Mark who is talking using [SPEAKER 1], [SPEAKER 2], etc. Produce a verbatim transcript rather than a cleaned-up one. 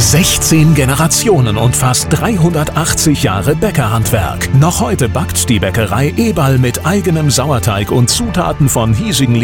[SPEAKER 1] sechzehn Generationen und fast dreihundertachtzig Jahre Bäckerhandwerk. Noch heute backt die Bäckerei Eberl mit eigenem Sauerteig und Zutaten von hiesigen